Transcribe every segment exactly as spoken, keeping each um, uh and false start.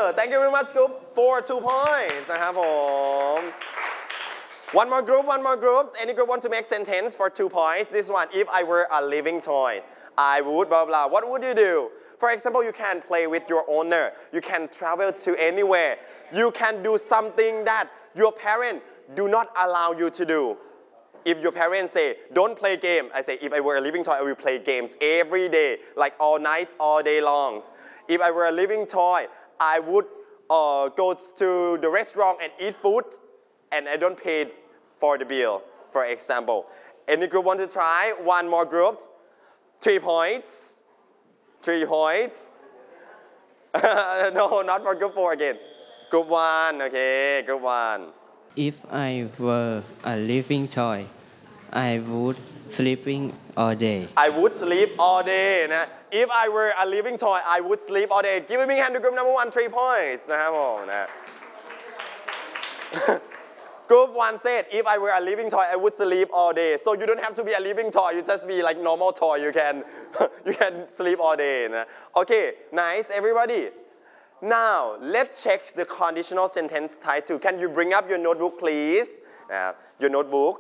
thank you very much group for two points นะครับผม one more group one more group any group want to make sentence for two points this one if I were a living toy I would blah blah what would you do for example you can play with your owner you can travel to anywhere you can do something that your parents do not allow you to do if your parents say don't play game I say if I were a living toy I will play games every day like all night all day long if I were a living toy I would uh, go to the restaurant and eat food and I don't pay for the bill for example any group want to try one more group three points three points no not for group four again group one okay group one if I were a living toy I would sleeping all day I would sleep all day นะ if I were a living toy I would sleep all day give me hand to group number one three points นะครับผมนะ Group one said if I were a living toy I would sleep all day so you don't have to be a living toy you just be like normal toy you can you can sleep all day นะ okay nice everybody now let's check the conditional sentence type two can you bring up your notebook please uh, your notebook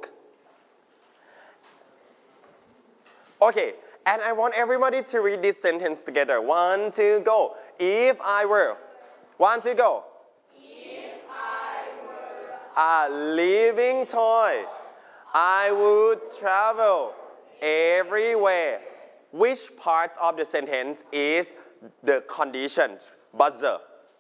okay and I want everybody to read this sentence together one two go if I were one two go a living toy I would travel everywhere which part of the sentence is the condition buzzer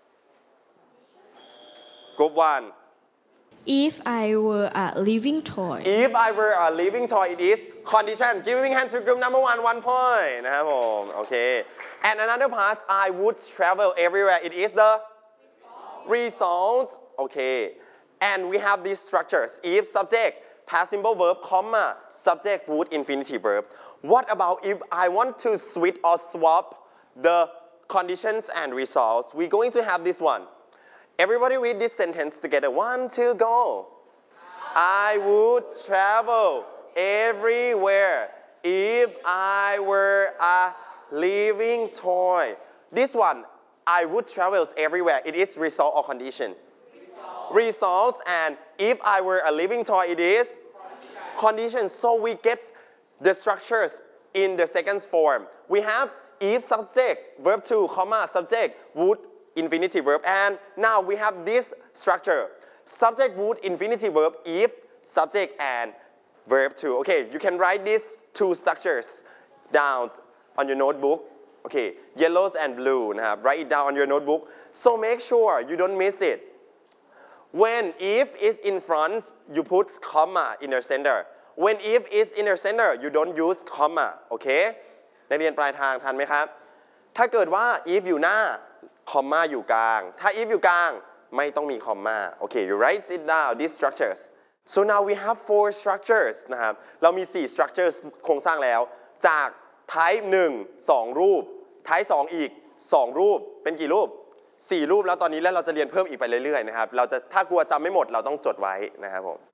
group one if I were a living toy if I were a living toy it is condition giving hand to group number one one point นะครับผม okay and another part I would travel everywhere it is the result okay and we have these structures if subject past simple verb comma subject would infinitive verb what about if I want to switch or swap the conditions and results we're going to have this one everybody read this sentence together one two go I would travel everywhere if I were a living toy this one I would travel everywhere it is result or condition results and if I were a living toy it is condition so we get the structures in the second form we have if subject verb to comma subject would infinitive verb and now we have this structure subject would infinitive verb if subject and verb to okay you can write these two structures down on your notebook okay yellows and blue นะครับ write it down on your notebook so make sure you don't miss it when if is in front you put comma in the center when if is in the center you don't use comma โอเคนักเรียนปลายทางทันไหมครับถ้าเกิดว่า if อยู่หน้า comma อยู่กลางถ้า if อยู่กลางไม่ต้องมี comma โอเค you write it down these structures so now we have four structures นะครับเรามีสี่ structures โครงสร้างแล้วจาก type หนึ่ง สองรูป type สองอีกสองรูปเป็นกี่รูปสี่รูปแล้วตอนนี้แล้วเราจะเรียนเพิ่มอีกไปเรื่อยๆนะครับเราจะถ้ากลัวจำไม่หมดเราต้องจดไว้นะครับผม